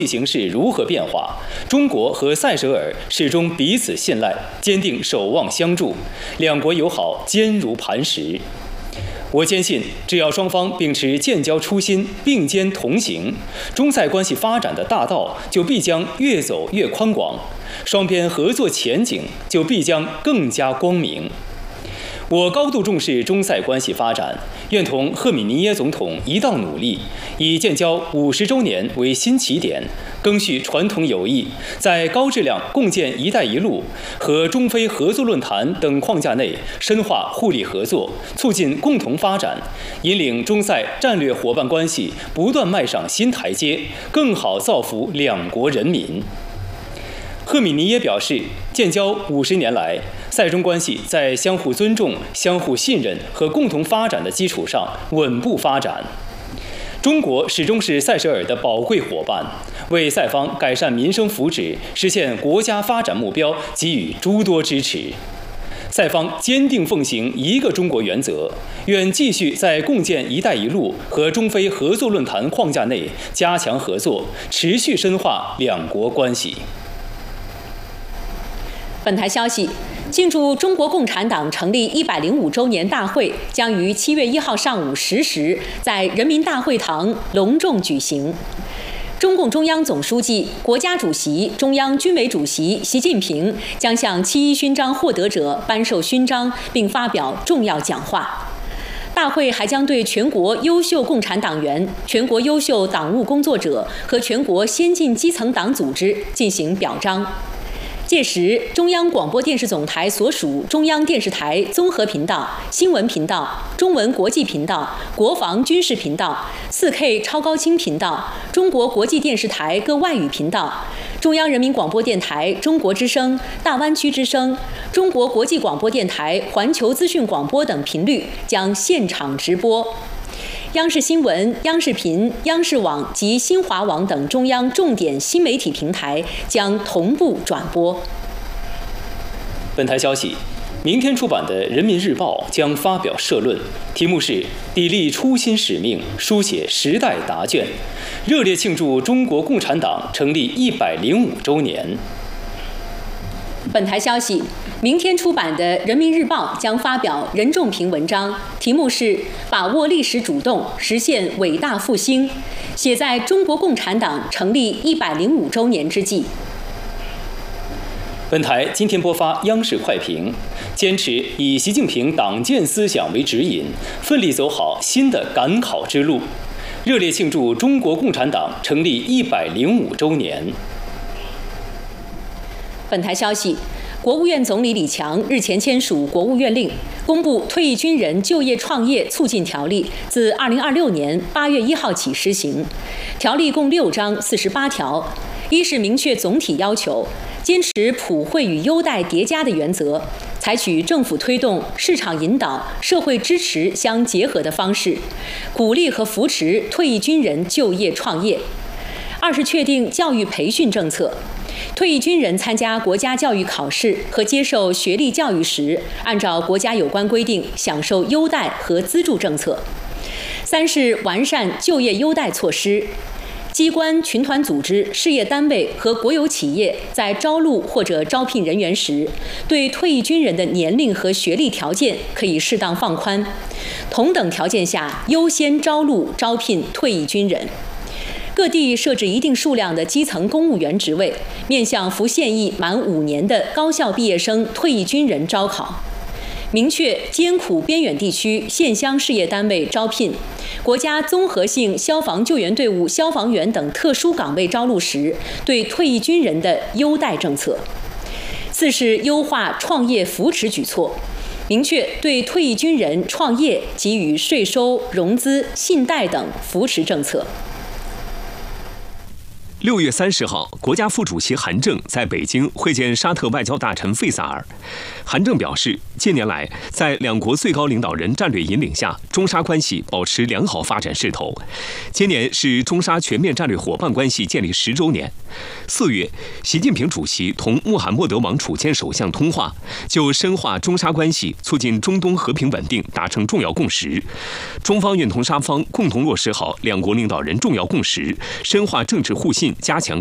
形势如何变化，中国和塞舌尔始终彼此信赖，坚定守望相助，两国友好坚如磐石。我坚信，只要双方秉持建交初心，并肩同行，中塞关系发展的大道就必将越走越宽广，双边合作前景就必将更加光明。我高度重视中塞关系发展，愿同赫米尼耶总统一道努力，以建交50周年为新起点，赓续传统友谊，在高质量共建“一带一路”和中非合作论坛等框架内深化互利合作，促进共同发展，引领中塞战略伙伴关系不断迈上新台阶，更好造福两国人民。赫米尼耶表示，建交50年来，塞中关系在相互尊重、相互信任和共同发展的基础上稳步发展。中国始终是塞舌尔的宝贵伙伴，为塞方改善民生福祉、实现国家发展目标给予诸多支持。塞方坚定奉行一个中国原则，愿继续在共建“一带一路”和中非合作论坛框架内加强合作，持续深化两国关系。 本台消息，庆祝中国共产党成立105周年大会将于7月1号上午10时在人民大会堂隆重举行。中共中央总书记、国家主席、中央军委主席习近平将向7·1勋章获得者颁授勋章，并发表重要讲话。大会还将对全国优秀共产党员、全国优秀党务工作者和全国先进基层党组织进行表彰。届时，中央广播电视总台所属中央电视台综合频道、新闻频道、中文国际频道、国防军事频道、4K 超高清频道、中国国际电视台各外语频道、中央人民广播电台中国之声、大湾区之声、中国国际广播电台环球资讯广播等频率将现场直播。央视新闻、央视频、央视网及新华网等中央重点新媒体平台将同步转播。 本台消息，明天出版的《人民日报》将发表社论，题目是“砥砺初心使命，书写时代答卷”，热烈庆祝中国共产党成立105周年。 本台消息，明天出版的《人民日报》将发表任仲平文章，题目是“把握历史主动，实现伟大复兴”，写在中国共产党成立105周年之际。 本台今天播发央视快评，坚持以习近平党建思想为指引，奋力走好新的赶考之路，热烈庆祝中国共产党成立105周年。 本台消息，国务院总理李强日前签署国务院令，公布《退役军人就业创业促进条例》，自2026年8月1号起施行。条例共6章48条。一是明确总体要求，坚持普惠与优待叠加的原则，采取政府推动、市场引导、社会支持相结合的方式，鼓励和扶持退役军人就业创业。二是确定教育培训政策。退役军人参加国家教育考试和接受学历教育时，按照国家有关规定享受优待和资助政策。三是完善就业优待措施，机关、群团组织、事业单位和国有企业在招录或者招聘人员时，对退役军人的年龄和学历条件可以适当放宽，同等条件下优先招录招聘退役军人。各地设置一定数量的基层公务员职位，面向服现役满5年的高校毕业生退役军人招考。明确艰苦边远地区县乡事业单位招聘、国家综合性消防救援队伍消防员等特殊岗位招录时对退役军人的优待政策。四是优化创业扶持举措，明确对退役军人创业给予税收、融资、信贷等扶持政策。 6月30号，国家副主席韩正在北京会见沙特外交大臣费萨尔。韩正表示，近年来在两国最高领导人战略引领下，中沙关系保持良好发展势头。今年是中沙全面战略伙伴关系建立10周年， 4月，习近平主席同穆罕默德王储兼首相通话，就深化中沙关系、促进中东和平稳定达成重要共识。中方愿同沙方共同落实好两国领导人重要共识，深化政治互信，加强